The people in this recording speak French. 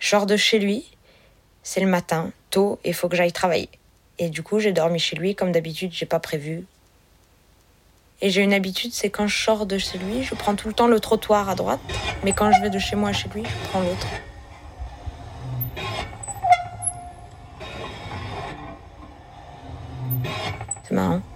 Je sors de chez lui, c'est le matin, tôt, et il faut que j'aille travailler. Et du coup, j'ai dormi chez lui, comme d'habitude, j'ai pas prévu. Et j'ai une habitude, c'est quand je sors de chez lui, je prends tout le temps le trottoir à droite, mais quand je vais de chez moi à chez lui, je prends l'autre. C'est marrant.